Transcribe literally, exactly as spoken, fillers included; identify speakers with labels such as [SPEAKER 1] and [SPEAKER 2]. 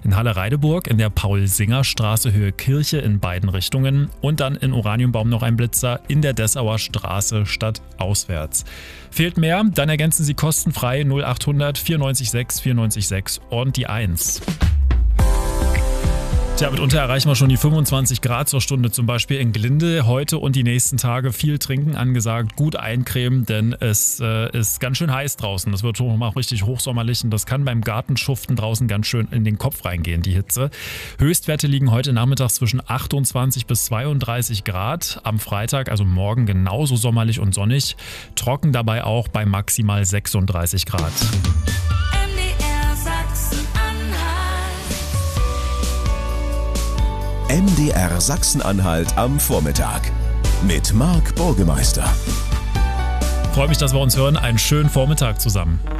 [SPEAKER 1] in Halle-Reideburg, in der Paul-Singer-Straße Höhe Kirche in beiden Richtungen und dann in Oranienbaum noch ein Blitzer in der Dessauer Straße stadtauswärts. Fehlt mehr? Dann ergänzen Sie kostenfrei null achthundert vierundneunzig sechs vierundneunzig sechs und die eins. Tja, mitunter erreichen wir schon die fünfundzwanzig Grad zur Stunde, zum Beispiel in Glinde. Heute und die nächsten Tage viel trinken angesagt, gut eincremen, denn es äh, ist ganz schön heiß draußen. Das wird schon auch richtig hochsommerlich und das kann beim Gartenschuften draußen ganz schön in den Kopf reingehen, die Hitze. Höchstwerte liegen heute Nachmittag zwischen achtundzwanzig bis zweiunddreißig Grad. Am Freitag, also morgen, genauso sommerlich und sonnig. Trocken dabei auch bei maximal sechsunddreißig Grad.
[SPEAKER 2] M D R Sachsen-Anhalt am Vormittag mit Marc Burgemeister.
[SPEAKER 1] Freue mich, dass wir uns hören. Einen schönen Vormittag zusammen.